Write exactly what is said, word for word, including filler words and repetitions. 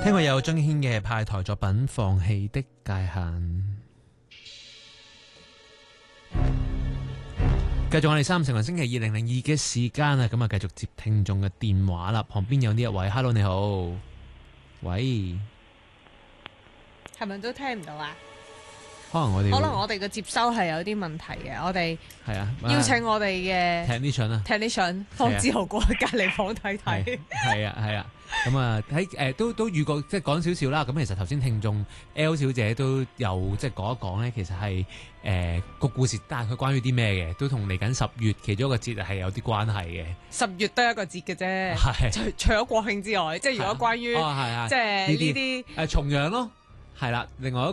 聽過有張敬軒嘅派台作品《放棄的界限》。繼續我哋三成運星期二零零二嘅時間啊，咁啊繼續接聽眾嘅電話啦。旁邊有呢一位 ，Hello 你好，喂， 係咪都聽唔到啊？ 可能我哋可能我哋嘅接收係有啲問題嘅，我哋係啊， 邀請我哋嘅聽呢場啊， 聽呢場方志豪過去隔離房睇睇。 係啊係啊，咁啊喺誒都都預告即係講少少啦。咁其實頭先聽眾 L 小姐都有即係講一講咧，其實係誒個故事，但係佢關於啲咩嘅，都同嚟緊十月其中一個節日係有啲關係嘅。 十月都係一個節嘅啫， 係除除咗國慶之外，即係如果關於哦係係即係呢啲誒重陽咯。係啦，另外一